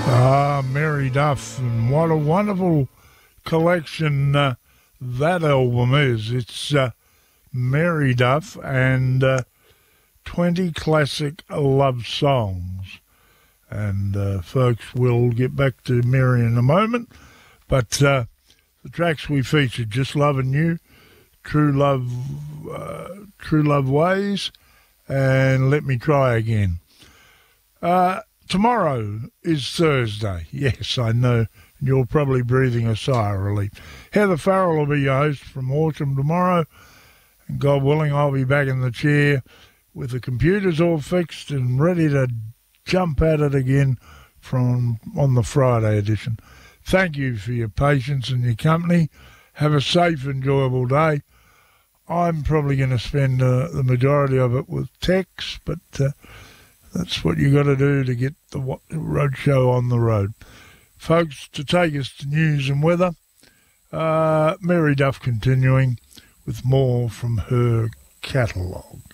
Mary Duff, and what a wonderful collection that album is. It's Mary Duff and 20 classic love songs. And folks, we'll get back to Mary in a moment, but the tracks we featured, Just Loving You, True Love Ways, and Let Me Try Again. Tomorrow is Thursday. Yes, I know. You're probably breathing a sigh of relief. Heather Farrell will be your host from Horsham tomorrow. And God willing, I'll be back in the chair with the computers all fixed and ready to jump at it again on the Friday edition. Thank you for your patience and your company. Have a safe, enjoyable day. I'm probably going to spend the majority of it with text, but that's what you got to do to get the road show on the road. Folks, to take us to news and weather, Mary Duff continuing with more from her catalogue.